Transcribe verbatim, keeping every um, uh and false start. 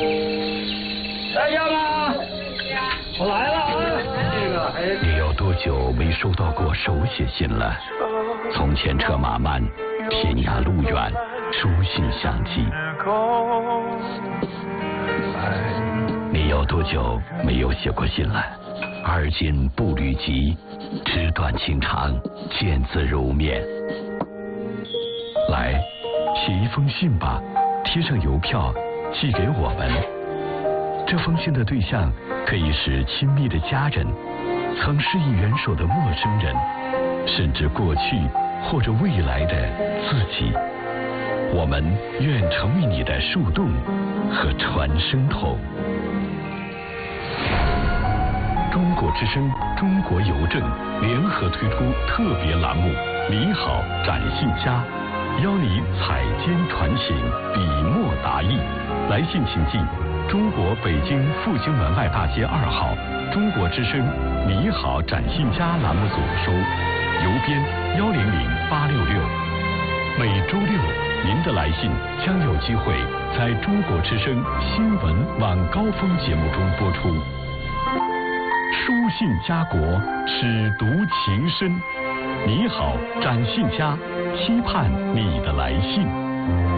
在家吗？我来了啊！这个哎， 你有多久没收到过手写信了？从前车马慢，天涯路远，书信相寄。你有多久没有写过信了？而今步履急，纸短情长，见字如面。来，写一封信吧，贴上邮票，寄给我们。这封信的对象可以是亲密的家人，曾施以援手的陌生人，甚至过去或者未来的自己。我们愿成为你的树洞和传声筒。中国之声、中国邮政联合推出特别栏目“你好，展信佳”，邀你采笺传情，笔墨达意。来信请进中国北京复兴门外大街二号中国之声“你好，展信佳”栏目组收，邮编幺零零八六六。每周六，您的来信将有机会在中国之声新闻晚高峰节目中播出。书信家国，尺读情深。你好，展信佳，期盼你的来信。